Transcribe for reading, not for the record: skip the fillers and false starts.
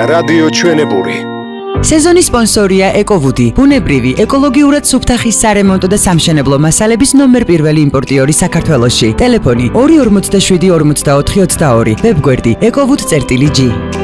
რადიო ჩვენებური. სეზონის სპონსორია ეკოვუდი, ბუნებრივი, ეკოლოგიურად სუფთა ხის სარემონტო და სამშენებლო მასალების ნომერ პირველი იმპორტიორი საქართველოში. ტელეფონი 247 44 22, ვებგვერდი ecowood.gr